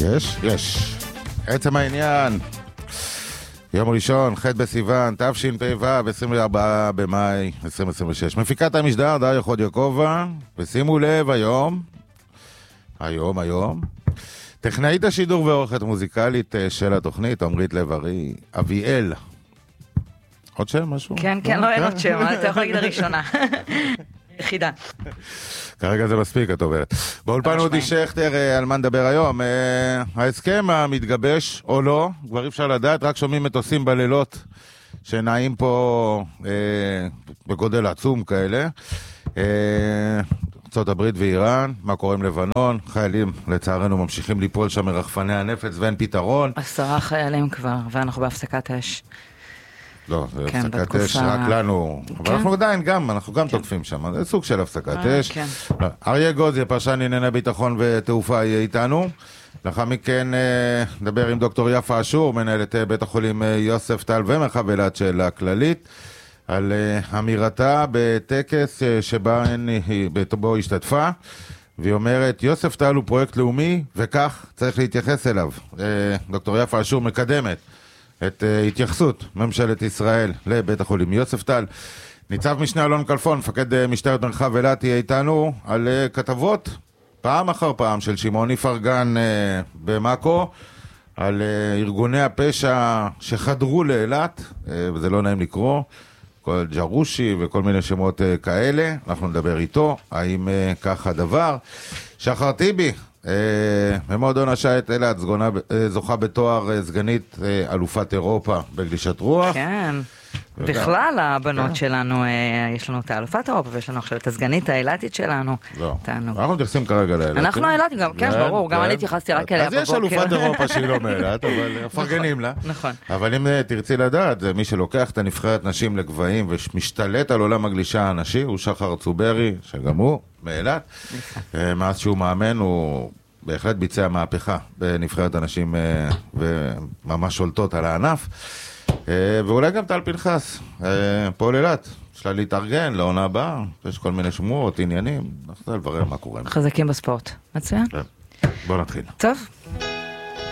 יש. עצם העניין, יום ראשון, ח' בסיוון, תשפ"ו, 24 במאי 2026. מפיקת המשדר, דריה חודיוקובה, ושימו לב היום, טכנאית השידור ועורכת מוזיקלית של התוכנית, עמרית לב-ארי, אביאל. עוד שם משהו? כן, לא אין עוד שם, אתה יכול להגיד הראשונה. יחידה. כרגע זה מספיק, את עוברת. באולפן אודי שכטר, על מה נדבר היום? ההסכם המתגבש או לא, כבר אי אפשר לדעת, רק שומעים מטוסים בלילות שנעים פה בגודל עצום כאלה. ארצות הברית ואיראן, מה קורה עם לבנון? חיילים לצערנו ממשיכים ליפול שם מרחפני הנפץ ואין פתרון. 10 חיילים כבר, ואנחנו בהפסקת אש. לא, זה הפסקת אש רק לנו, אבל אנחנו עדיין גם, אנחנו גם תוקפים שם, זה סוג של הפסקת אש. אריה גוזי, פרשן ענייני ביטחון ותעופה, יהיה איתנו. לאחר מכן נדבר עם דוקטור יפה אשור, מנהלת בית החולים יוספטל ומרחב אילת של הכללית, על אמירתה בטקס שבו השתתפה, והיא אומרת, יוספטל הוא פרויקט לאומי, וכך צריך להתייחס אליו. דוקטור יפה אשור מקדמת את התייחסות ממשלת ישראל לבית החולים יוספטל. ניצב משנה אלון כלפון, מפקד משטרת מרחב אילת, יהיה איתנו על כתבות פעם אחר פעם של שמעון איפרגן במאקו, על ארגוני הפשע שחדרו לאילת, וזה לא נעים לקרוא, כל ג'רושי וכל מיני שמות כאלה. אנחנו נדבר איתו, האם כך הדבר. שחר טיבי, במועדון השייט אילת, זוכה בתואר סגנית אלופת אירופה בגלישת רוח. כן, בכלל הבנות שלנו, יש לנו את האלופת אירופה, ויש לנו עכשיו את הסגנית האילתית שלנו. לא, אנחנו מתייחסים כרגע לאילת. אנחנו אילתים גם, כן, ברור, גם אני התייחסתי רק אליה בבוקר. אז יש אלופת אירופה שהיא לא מאילת, אבל מפרגנים לה. נכון. אבל אם תרצי לדעת, זה מי שלוקח את הנבחרת נשים לגבהים ומשתלט על עולם הגלישה הנשי, הוא שחר צוברי, שגם הוא מאילת. מאז שהוא מאמן, הוא בהחלט ביצע מהפכה בנבחרת הנשים וממש שולטות על הענף. ואולי גם טל פנחס, פועל אילת, יש לה להתארגן לעונה הבאה, יש כל מיני שמועות, עניינים, אנחנו נברר מה קורה. חזקים בספורט, מצוין. בוא נתחיל. טוב.